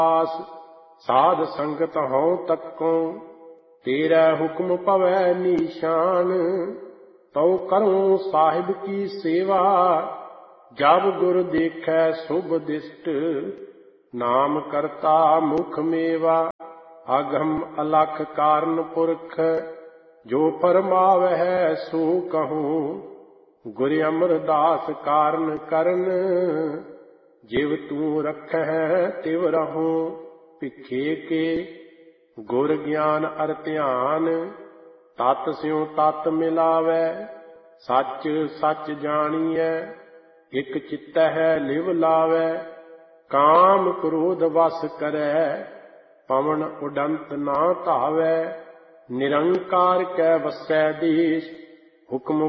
ਸਾਧ ਸੰਗਤ ਹਉ ਤੱਕੋਂ ਤੇਰਾ ਹੁਕਮ ਪਵੈ ਨੀਸ਼ਾਨ। ਤਉ ਕਰੂੰ ਸਾਹਿਬ ਕੀ ਸੇਵਾ ਜਬ ਗੁਰ ਦੇਖੈ ਸੁਭ ਦਿਸ਼ਟ। ਨਾਮ ਕਰਤਾ ਮੁਖ ਮੇਵਾ ਅਗਮ ਅਲਖ ਕਾਰਨ ਪੁਰਖ। ਜੋ ਫਰਮਾਵਹਿ ਸੋ ਕਹੂੰ ਗੁਰ ਅਮਰਦਾਸ ਕਾਰਨ ਕਰਨ। ਜਿਵ ਤੂੰ ਰਖਹਿ ਤਿਵ ਰਹੂੰ ਭਿਖੇ ਕੇ ਗੁਰ ਗਿਆਨ ਅਰ ਧਿਆਨ। ਤਤ ਸਿਉ ਤਤ ਮਿਲਾਵੈ ਸੱਚ ਸੱਚ ਜਾਣੀਐ। ਇਕ ਚਿਤਹਿ ਲਿਵ ਲਾਵੈ ਕਾਮ ਕ੍ਰੋਧ ਵਸ ਕਰੈ। ਪਵਨ ਉਡੰਤ ਨਾ ਧਾਵੈ ਨਿਰੰਕਾਰ ਕੈ ਵਸੈ ਦੇਸ। ਹੁਕਮ